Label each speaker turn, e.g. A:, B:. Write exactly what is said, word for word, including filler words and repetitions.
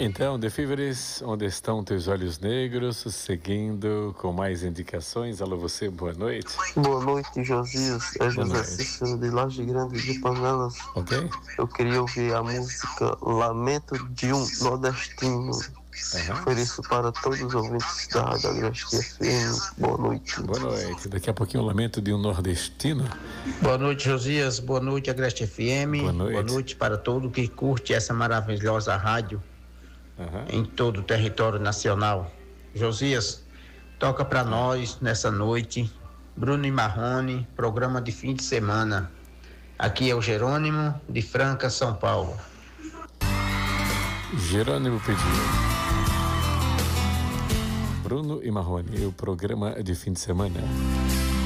A: Então, The Fevers, onde estão teus olhos negros? Seguindo com mais indicações. Alô, você, boa noite.
B: Boa noite, Josias. É José
A: noite.
B: Cícero de Laje Grande de Panelas.
A: Ok?
B: Eu queria ouvir a música Lamento de um Nordestino.
A: Uhum.
B: Ofereço para todos os ouvintes da Rádio Agreste F M. Boa noite.
A: Boa noite. Daqui a pouquinho o Lamento de um Nordestino.
C: Boa noite, Josias. Boa noite, Agreste F M.
A: Boa noite.
C: Boa noite para todo que curte essa maravilhosa rádio. Uhum. Em todo o território nacional. Josias, toca para nós nessa noite Bruno e Marrone, programa de fim de semana. Aqui é o Jerônimo de Franca, São Paulo.
A: Jerônimo pediu Bruno e Marrone, o programa de fim de semana.